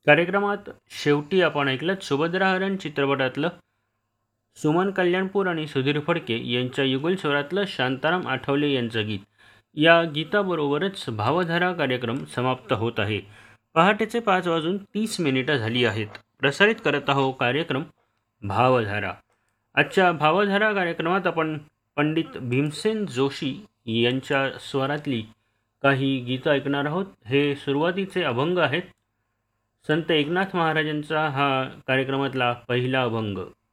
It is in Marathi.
कार्यक्रमात शेवटी आपण ऐकलं सुभद्राहरण चित्रपटातलं सुमन कल्याणपूर आणि सुधीर फडके यांच्या युगल स्वरातलं शांताराम आठवले यांचं गीत. या गीताबरोबरच भावधारा कार्यक्रम समाप्त होत आहे. पहाटेचे 5:30 झाली आहेत. प्रसारित करत आहोत कार्यक्रम भावधारा. आजच्या भावधारा कार्यक्रमात आपण पंडित भीमसेन जोशी यांच्या स्वरातली काही गीतं ऐकणार आहोत. हे सुरुवातीचे अभंग आहेत. संत एकनाथ महाराजांचा हा कार्यक्रमातला पहिला अभंग.